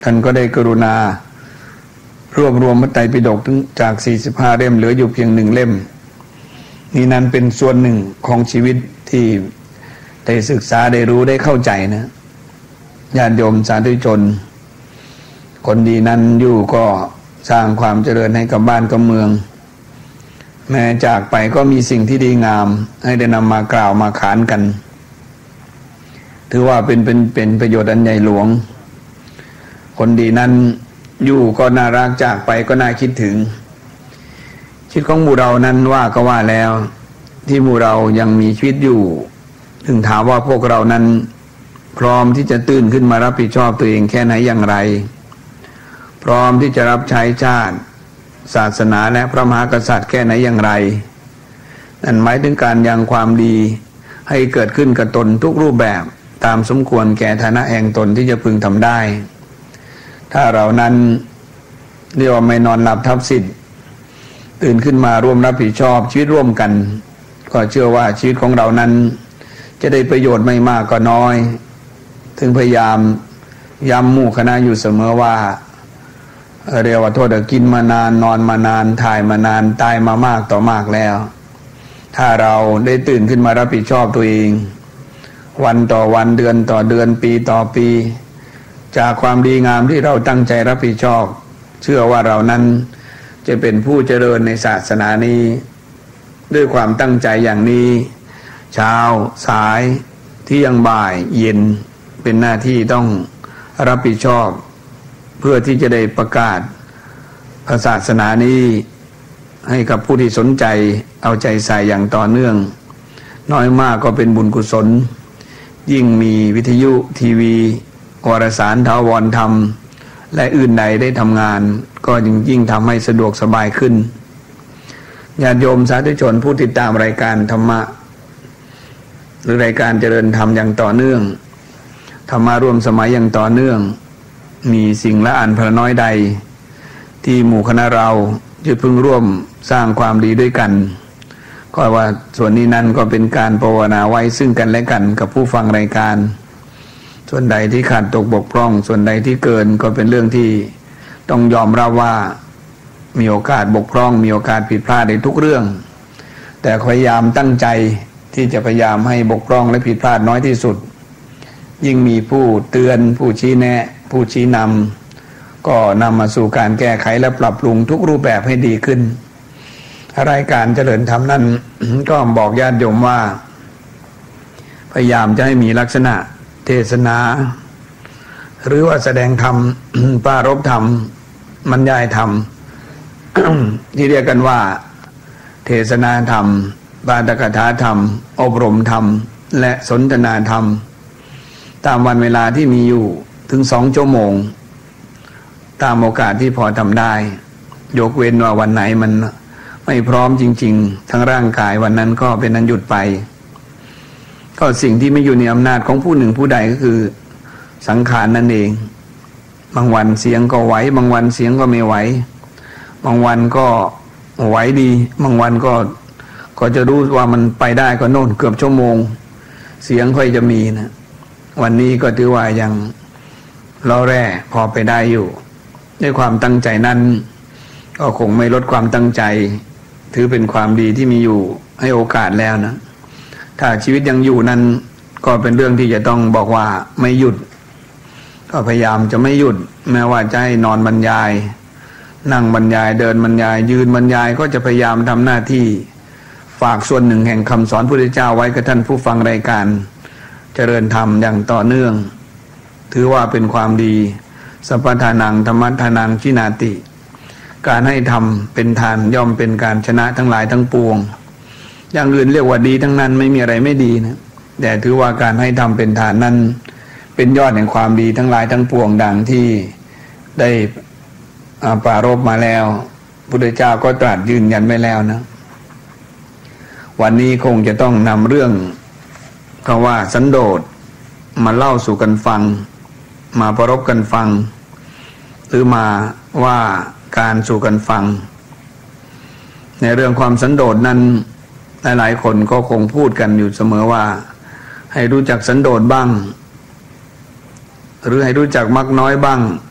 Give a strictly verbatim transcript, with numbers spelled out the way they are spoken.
ท่านก็ได้กรุณารวบรวมพระไตรปิฎกจากสี่สิบห้าเล่มเหลืออยู่เพียงหนึ่งเล่มนี่นั้นเป็นส่วนหนึ่งของชีวิตที่ได้ศึกษาได้รู้ได้เข้าใจนะญาติโยมสาธุชนคนดีนั้นอยู่ก็สร้างความเจริญให้กับบ้านกับเมืองแม้จากไปก็มีสิ่งที่ดีงามให้ได้นำมากล่าวมาขานกันถือว่าเป็นเป็นเป็นประโยชน์อันใหญ่หลวงคนดีนั้นอยู่ก็น่ารักจากไปก็น่าคิดถึงชีวิตของหมู่เรานั้นว่าก็ว่าแล้วที่หมู่เรายังมีชีวิตอยู่ถึงถามว่าพวกเรานั้นพร้อมที่จะตื่นขึ้นมารับผิดชอบตัวเองแค่ไหนอย่างไรพร้อมที่จะรับใช้ชาติศาสนาและพระมหากษัตริย์แค่ไหนอย่างไรนั่นหมายถึงการยังความดีให้เกิดขึ้นกับตนทุกรูปแบบตามสมควรแก่ฐานะแห่งตนที่จะพึงทำได้ถ้าเรานั้นเรียกว่าไม่นอนหลับทับสิทธิ์ตื่นขึ้นมาร่วมรับผิดชอบชีวิตร่วมกันก็เชื่อว่าชีวิตของเรานั้นจะได้ประโยชน์ไม่มากก็น้อยถึงพยายามย้ำหมู่คณะอยู่เสมอว่าเรียกว่าโทษกินมานานนอนมานานถ่ายมานานตายมามากต่อมากแล้วถ้าเราได้ตื่นขึ้นมารับผิดชอบตัวเองวันต่อวันเดือนต่อเดือนปีต่อปีจากความดีงามที่เราตั้งใจรับผิดชอบเชื่อว่าเรานั้นจะเป็นผู้เจริญในศาสนานี้ด้วยความตั้งใจอย่างนี้เช้าสายเที่ยงบ่ายเย็นเป็นหน้าที่ต้องรับผิดชอบเพื่อที่จะได้ประกาศศาสนานี้ให้กับผู้ที่สนใจเอาใจใส่อย่างต่อเนื่องน้อยมากก็เป็นบุญกุศลยิ่งมีวิทยุทีวีวารสารถาวรธรรมและอื่นใดได้ทำงานก็ยิ่งยิ่งทำให้สะดวกสบายขึ้นญาติโยมสาธุชนผู้ติดตามรายการธรรมะหรือรายการเจริญธรรมอย่างต่อเนื่องธรรมะร่วมสมัยอย่างต่อเนื่องมีสิ่งละอันพละน้อยใดที่หมู่คณะเราจะพึงร่วมสร้างความดีด้วยกันก็ว่าส่วนนี้นั้นก็เป็นการภาวนาไว้ซึ่งกันและกันกับผู้ฟังรายการส่วนใดที่ขาดตกบกพร่องส่วนใดที่เกินก็เป็นเรื่องที่ต้องยอมรับว่ามีโอกาสบกพร่องมีโอกาสผิดพลาดในทุกเรื่องแต่พยายามตั้งใจที่จะพยายามให้บกพร่องและผิดพลาดน้อยที่สุดยิ่งมีผู้เตือนผู้ชี้แนะผู้ชี้นำก็นำมาสู่การแก้ไขและปรับปรุงทุกรูปแบบให้ดีขึ้นรายการเจริญธรรมนั้น ก็บอกญาติโยมว่าพยายามจะให้มีลักษณะเทศนาหรือว่าแสดงธรรม ปรารภธรรมบรรยายธรรม ที่เรียกกันว่าเทศนาธรรมปาฐกถาธรรมอบรมธรรมและสนทนาธรรมตามวันเวลาที่มีอยู่ถึงสองชั่วโมงตามโอกาสที่พอทำได้ยกเว้นว่าวันไหนมันไม่พร้อมจริงๆทั้งร่างกายวันนั้นก็เป็นนั้นหยุดไปก็สิ่งที่ไม่อยู่ในอำนาจของผู้หนึ่งผู้ใดก็คือสังขารนั่นเองบางวันเสียงก็ไหวบางวันเสียงก็ไม่ไหวบางวันก็ไหวดีบางวันก็ก็จะรู้ว่ามันไปได้ก็โน่นเกือบชั่วโมงเสียงค่อยจะมีนะวันนี้ก็ถือว่ายังล้อแร่พอไปได้อยู่ด้วยความตั้งใจนั้นก็คงไม่ลดความตั้งใจถือเป็นความดีที่มีอยู่ให้โอกาสแล้วนะถ้าชีวิตยังอยู่นั้นก็เป็นเรื่องที่จะต้องบอกว่าไม่หยุดก็พยายามจะไม่หยุดแม้ว่าจะให้นอนบรรยายนั่งบรรยายเดินบรรยายยืนบรรยายก็จะพยายามทำหน้าที่ฝากส่วนหนึ่งแห่งคำสอนพระพุทธเจ้าไว้กับท่านผู้ฟังรายการเจริญธรรมอย่างต่อเนื่องถือว่าเป็นความดีสัพพทานังธรรมทานังชินาติการให้ทำเป็นทานย่อมเป็นการชนะทั้งหลายทั้งปวงอย่างอื่นเรียกว่าดีทั้งนั้นไม่มีอะไรไม่ดีนะแต่ถือว่าการให้ทำเป็นทานนั้นเป็นยอดแห่งความดีทั้งหลายทั้งปวงดังที่ได้ปรารภมาแล้วพุทธเจ้าก็ตรัสยืนยันไว้แล้วนะวันนี้คงจะต้องนำเรื่องคำว่าสันโดษมาเล่าสู่กันฟังมาปรารภกันฟังหรือมาว่าการสู่กันฟังในเรื่องความสันโดษนั้นหลายๆคนก็คงพูดกันอยู่เสมอว่าให้รู้จักสันโดษบ้างหรือให้รู้จักมักน้อยบ้าง